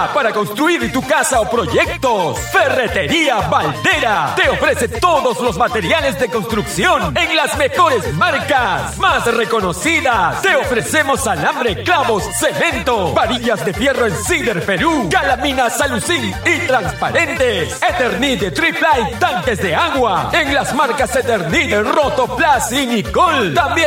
madera para construir tu casa o proyectos. Ferretería Valdera te ofrece todos los materiales de construcción en las mejores marcas, más reconocidas. Te ofrecemos alambre, clavos, cemento, varillas de fierro en Cider Perú, calaminas alucín y transparentes, Eternit Triply, tanques de agua en las marcas Eternit, Rotoplas y Nicol. También